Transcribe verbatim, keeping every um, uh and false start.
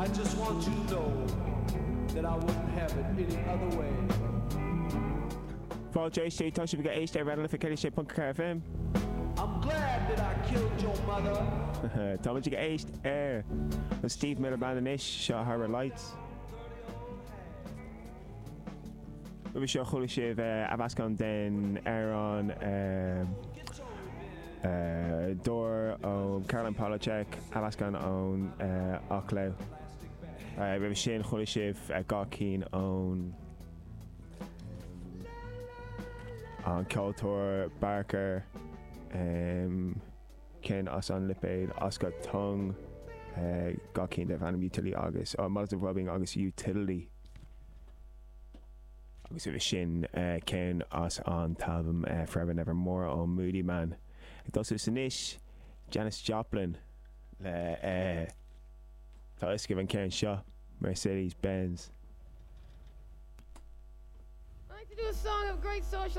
I just want you to know that I wouldn't have it any other way. Fáil J C tá si bhí éiste réile fa céile sé Punk F M. I'm glad that I killed your mother. Tá muid go éist air an Steve Miller Band an ish seo Harbour Lights. Bhí seo chuala sibh a bhascán den ar an dór ó Caroline Polachek a bhascán ón Achlau. Bhí sin chuala sibh gá cín ón an Cultor Barker um, Ken as an lipéid Oscar Tung uh, gá cín de bhanam utility agus or Models of Wellbeing agus utility agus bhí sin uh, Ken as an talbum uh, Forever Nevermore ó Moody Man. Ag dos is inis Janis Joplin le uh, tá iscibh an Ken seo Mercedes Benz. I'd like to do a song of great social